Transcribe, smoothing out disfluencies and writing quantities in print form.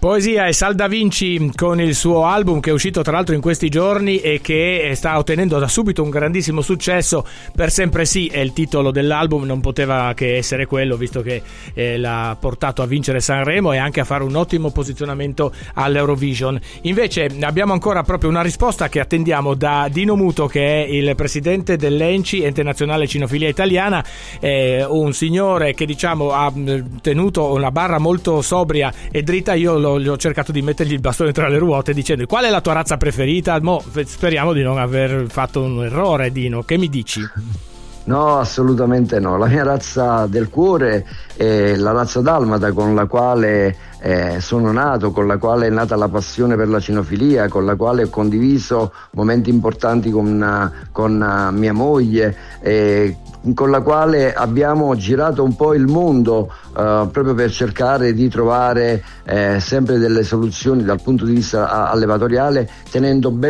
Poesia e Sal Da Vinci con il suo album che è uscito tra l'altro in questi giorni e che sta ottenendo da subito un grandissimo successo. Per sempre sì è il titolo dell'album, non poteva che essere quello, visto che l'ha portato a vincere Sanremo e anche a fare un ottimo posizionamento all'Eurovision. Invece abbiamo ancora proprio una risposta che attendiamo da Dino Muto, che è il presidente dell'ENCI, Ente Nazionale Cinofilia Italiana, un signore che diciamo ha tenuto una barra molto sobria e dritta. Io ho cercato di mettergli il bastone tra le ruote dicendo: qual è la tua razza preferita? Speriamo di non aver fatto un errore, Dino, che mi dici? No, assolutamente no. La mia razza del cuore è la razza dalmata, con la quale sono nato, con la quale è nata la passione per la cinofilia, con la quale ho condiviso momenti importanti con mia moglie, con la quale abbiamo girato un po' il mondo proprio per cercare di trovare sempre delle soluzioni dal punto di vista allevatoriale, tenendo bene